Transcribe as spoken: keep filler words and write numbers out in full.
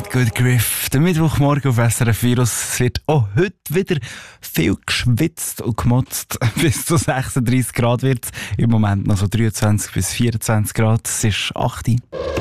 mit Good Griff. Der Mittwochmorgen auf S R F Virus. Es wird auch heute wieder viel geschwitzt und gemotzt. Bis zu sechsunddreissig Grad wird es. Im Moment noch so dreiundzwanzig bis vierundzwanzig Grad. Es ist acht Uhr.